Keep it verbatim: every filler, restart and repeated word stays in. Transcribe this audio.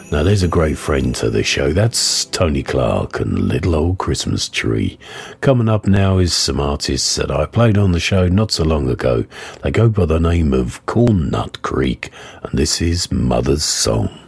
Now, there's a great friend to the show. That's Tony Clark and Little Old Christmas Tree. Coming up now is some artists that I played on the show not so long ago. They go by the name of Corn Nut Creek, and this is Mother's Song.